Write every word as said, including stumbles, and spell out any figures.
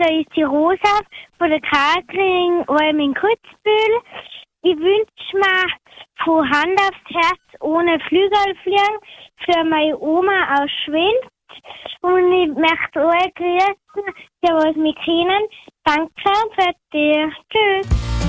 da ist die Rosa von der Kathrin Alm in Kutzbühel. Ich wünsche mir von Hand aufs Herz ohne Flügel fliegen für meine Oma aus Schwend. Und ich möchte alle grüßen, die was mich kennen. Danke für dich. Tschüss.